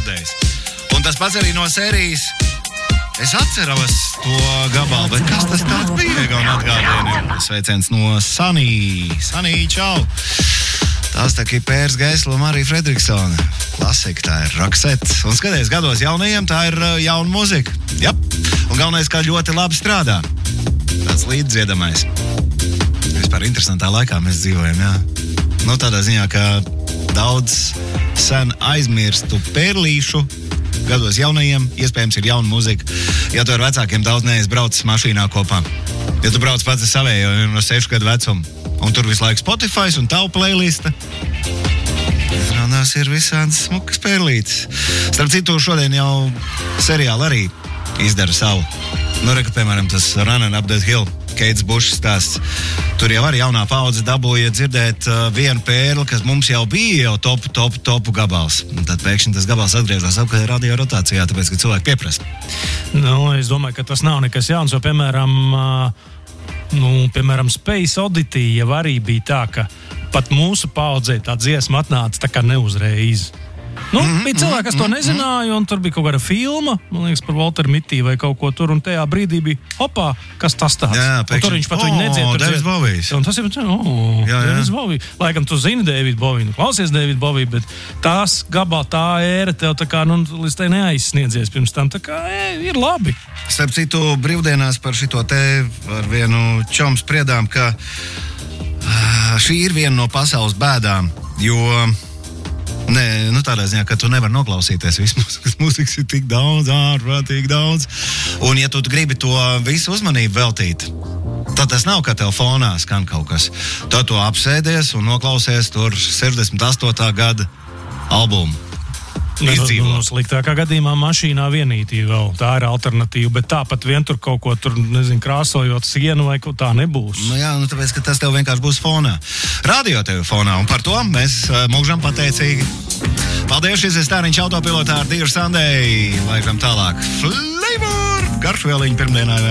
dzirdējis. Un tas pats arī no sērijas. Es atceros to gabalu, bet kas tas tāds bija? Gan atgādījumi. Sveiciens no Sanī. Sanī, čau! Tās tā kā Pērs Geisla un Marija Fredriksona. Klasika, tā ir Roxette. Un skaties, gados jaunajiem tā ir jauna muzika. Jap. Un galvenais, kā ļoti labi strādā. Tāds līdziedamais. Vispār interesantā laikā mēs dzīvojam, jā. Nu, tādā ziņā, ka daudz sen aizmirstu pērlīšu gados jaunajiem, iespējams, ir jauna muzika. Ja tu ar vecākiem daudz neesi braucis mašīnā kopā. Ja tu brauc pats ar savējo no 6 gadu vecumu, un tur visu laiku Spotify un tavu playlista, izrādās ir visādas smukas pērlītes. Starp citu, šodien jau seriāli arī izdara savu. Nu, reka, piemēram, tas Running Up That Hill, Keits Bušs stāsts. Tur jau arī jaunā paudze dabūja dzirdēt vienu pērli, kas mums jau bija jau topu gabals. Un tad pēkšņi tas gabals atgriezās apkārt radio rotācijā, tāpēc, ka cilvēki pieprasa. Nu, es domāju, ka tas nav nekas jauns, jo, piemēram, Space Oddity jau arī bija tā, ka pat mūsu paudzē tā dziesma atnāca tā kā neuzreiz. Nu, bija cilvēki, kas to nezināja, un tur bija kaut kāda filma, man liekas, par Walteru Mitty vai kaut ko tur, un tajā brīdī bija, hopā, kas tas tāds? Jā, un tur viņš pat viņu nedzied. David Bowijs. Un tas ir, David Bowie. Laikam tu zini David Bowie, klausies David Bowie, bet tās gabala, tā ēra tev tā kā, līdz tai neaizsniedzies pirms tam, tā kā, ir labi. Starp citu, brīvdienās par šito te ar vienu čomu spriedām, ka šī ir viena no pasaules bēdām, jo tādā ziņā, ka tu nevari noklausīties visu mūzikas ir tik daudz, ārprātīgi daudz. Un ja tu gribi to visu uzmanību veltīt, tad tas nav, ka tev fonā skan kaut kas. Tad tu apsēdies un noklausies tur 68. gada albumu. No sliktākā gadījumā mašīnā vienītī vēl. Tā ir alternatīva, bet tāpat vien tur kaut ko tur, krāsojot sienu vai kaut tā nebūs. Nu jā, tāpēc, ka tas tev vienkārši būs fonā. Radio tev fonā, un par to mēs mūžam pateicīgi. Paldies, šis ir Stāriņš autopilotā ar Dear Sunday. Laikam tālāk. Flavor! Garšvieliņu pirmdienā.